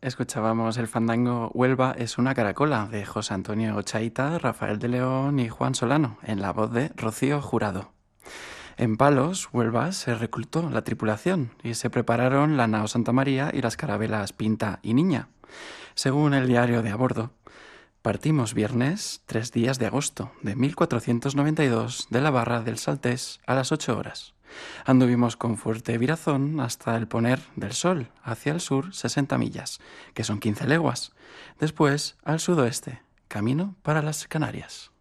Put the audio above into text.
Escuchábamos el fandango Huelva es una caracola de José Antonio Chaita, Rafael de León y Juan Solano, en la voz de Rocío Jurado. En Palos, Huelva, se reclutó la tripulación y se prepararon la nao Santa María y las carabelas Pinta y Niña. Según el diario de a bordo, partimos viernes 3 días de agosto de 1492 de la barra del Saltés a las 8 horas. Anduvimos con fuerte virazón hasta el poner del sol, hacia el sur 60 millas, que son 15 leguas. Después al sudoeste, camino para las Canarias.